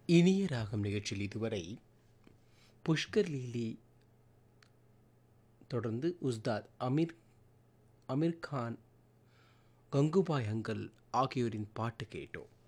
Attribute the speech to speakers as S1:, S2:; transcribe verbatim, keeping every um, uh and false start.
S1: இனிய ராகம் நிகழ்ச்சியில் இதுவரை புஷ்கர் லீலி, தொடர்ந்து உஸ்தாத் அமீர் அமீர் கான், கங்குபாய் அங்கல் ஆகியோரின் பாட்டு கேட்டோம்.